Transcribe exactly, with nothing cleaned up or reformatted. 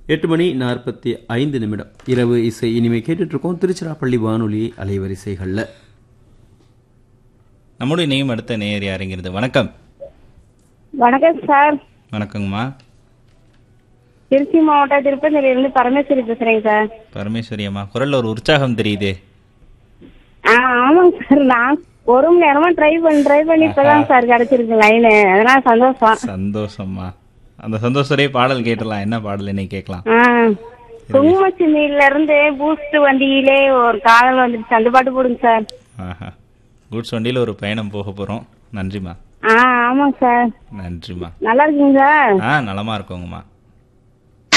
எட்டு மணி நாற்பத்தி ஐந்து நிமிடம் இரவு இசை இனிமே கேட்டுட்டு இருக்கோம் திருச்சிராப்பள்ளி வானொலி அலைவரிசைகள்ல. நம்முடைய நேம் அடுத்த நேயர் யாருங்கிறது. வணக்கம். வணக்கம் சார். வணக்கங்கம்மா. திருச்சி மாவட்டம் திருப்பதியிலிருந்து பரமேஸ்வரி பேசுறேங்க சார். பரமேஸ்வரி அம்மா, குரல்ல ஒரு உற்சாகம் தெரியுதே. ஆ ஆமாங்க சார், நான் ஒரு மணி நேரமா ட்ரை பண்ணி ட்ரை பண்ணி இப்பதான் சார் கிடைச்சிருக்கு லைனு, அதனால சந்தோஷம். சந்தோஷம்மா. அந்த சந்தோஷரே பாடல் கேட்டலாம். என்ன பாடல் இன்னைக்கு கேட்கலாம்? குங்குமச்சிமியில இருந்து பூஸ்ட் வண்டியிலே ஒரு காதல் வந்துருச்சு, அந்த பாட்டு போடுங்க சார். ஆஹா, கூட்ஸ் வண்டியில ஒரு பயணம் போக போறோம். நன்றிம்மா. ஆ ஆமாங்க சார். நன்றிம்மா. நல்லா இருக்கீங்க சார்? ஆ நலமா இருக்கோங்கம்மா.